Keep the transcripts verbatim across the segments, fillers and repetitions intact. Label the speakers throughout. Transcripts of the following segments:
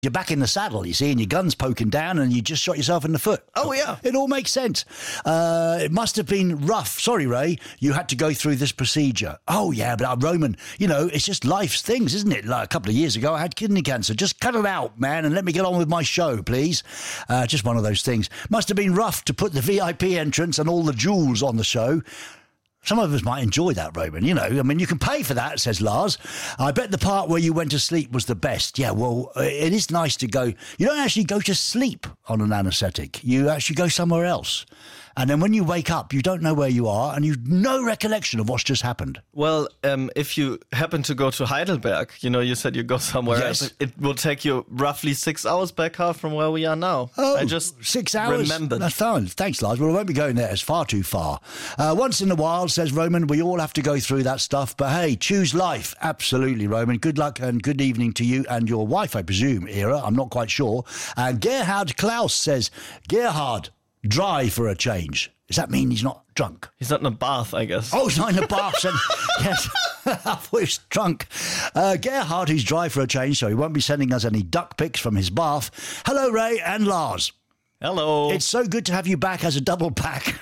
Speaker 1: you're back in the saddle, you see, and your gun's poking down and you just shot yourself in the foot.
Speaker 2: Oh, yeah.
Speaker 1: It all makes sense. Uh, it must have been rough. Sorry, Ray, you had to go through this procedure. Oh, yeah, but uh, Roman, you know, it's just life's things, isn't it? Like a couple of years ago, I had kidney cancer. Just cut it out, man, and let me get on with my show, please. Uh, just one of those things. Must have been rough to put the V I P entrance and all the jewels on the show. Some of us might enjoy that, Roman. You know, I mean, you can pay for that, says Lars. I bet the part where you went to sleep was the best. Yeah, well, it is nice to go. You don't actually go to sleep on an anaesthetic. You actually go somewhere else. And then when you wake up, you don't know where you are and you've no recollection of what's just happened.
Speaker 2: Well, um, if you happen to go to Heidelberg, you know, you said you go somewhere
Speaker 1: Yes.
Speaker 2: else, it will take you roughly six hours back home from where we are now.
Speaker 1: Oh,
Speaker 2: I just
Speaker 1: six hours.
Speaker 2: remembered.
Speaker 1: That's fine. Thanks, Lars. Well, I won't be going there. It's far too far. Uh, once in a while, says Roman, we all have to go through that stuff. But hey, choose life. Absolutely, Roman. Good luck and good evening to you and your wife, I presume, Era. I'm not quite sure. And Gerhard Klaus says, Gerhard, dry for a change. Does that mean he's not drunk?
Speaker 2: He's not in a bath, I guess.
Speaker 1: Oh, he's not in a bath. And, yes, I thought he was drunk. Uh, Gerhard, who's dry for a change, so he won't be sending us any duck pics from his bath. Hello, Ray and Lars.
Speaker 2: Hello.
Speaker 1: It's so good to have you back as a double pack.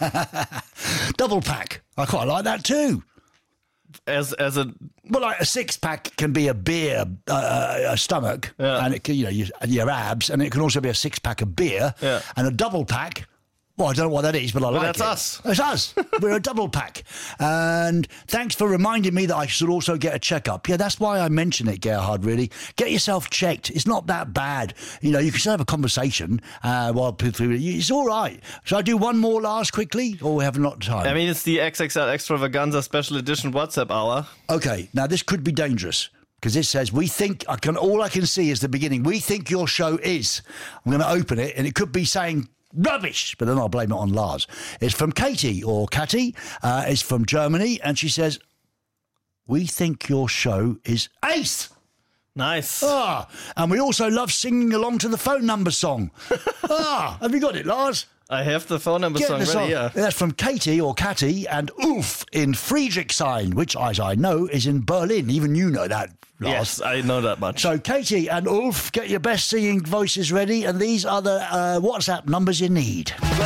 Speaker 1: Double pack. I quite like that too.
Speaker 2: As as a
Speaker 1: Well, like a six pack can be a beer, uh, a stomach,
Speaker 2: Yeah.
Speaker 1: and it can, you know, your, your abs, and it can also be a six pack of beer,
Speaker 2: Yeah.
Speaker 1: and a double pack. Well, I don't know what that is, but I like
Speaker 2: that's
Speaker 1: it.
Speaker 2: us.
Speaker 1: It's us. We're a double pack. And thanks for reminding me that I should also get a checkup. Yeah, that's why I mention it, Gerhard, really. Get yourself checked. It's not that bad. You know, you can still have a conversation uh, while people... It's all right. Shall I do one more, Lars, quickly? Or we have not time?
Speaker 2: I mean, it's the X X L Extravaganza Special Edition WhatsApp hour.
Speaker 1: Okay, now this could be dangerous. Because it says, we think, I can. all I can see is the beginning. We think your show is. I'm going to open it, and it could be saying... rubbish, but then I'll blame it on Lars. It's from Katie, or Catty. Uh, it's from Germany, and she says, we think your show is ace.
Speaker 2: Nice.
Speaker 1: Ah, and we also love singing along to the phone number song. Ah, have you got it, Lars?
Speaker 2: I have the phone number
Speaker 1: Get
Speaker 2: song
Speaker 1: the
Speaker 2: ready,
Speaker 1: song.
Speaker 2: yeah.
Speaker 1: That's from Katie, or Catty, and Ulf in Friedrichshain, which, as I know, is in Berlin. Even you know that, Lars.
Speaker 2: Yes, I know that much.
Speaker 1: So, Katie and Ulf, get your best singing voices ready, and these are the uh, WhatsApp numbers you need.